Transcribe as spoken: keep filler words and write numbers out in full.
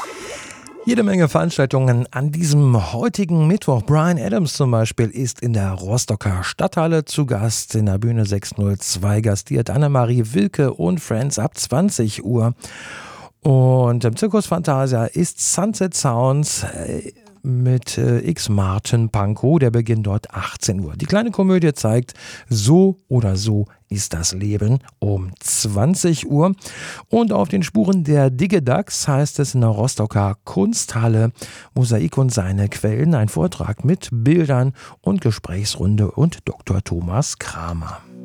Jede Menge Veranstaltungen an diesem heutigen Mittwoch. Bryan Adams zum Beispiel ist in der Rostocker Stadthalle zu Gast. In der Bühne sechshundertzwei gastiert Annemarie Wilke und Friends ab zwanzig Uhr. Und im Circus Fantasia ist Sunset Sounds äh, mit äh, X Martin Pankow. Der beginnt dort achtzehn Uhr. Die kleine Komödie zeigt So oder so ist das Leben um zwanzig Uhr. Und auf den Spuren der Digidax heißt es in der Rostocker Kunsthalle Mosaik und seine Quellen. Ein Vortrag mit Bildern und Gesprächsrunde und Doktor Thomas Kramer.